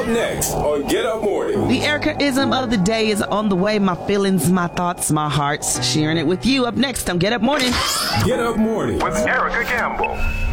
Up next on Get Up Morning. The Erica-ism of the day is on the way. My feelings, my thoughts, my hearts. Sharing it with you. Up next on Get Up Morning. Get Up Morning with Erica Campbell.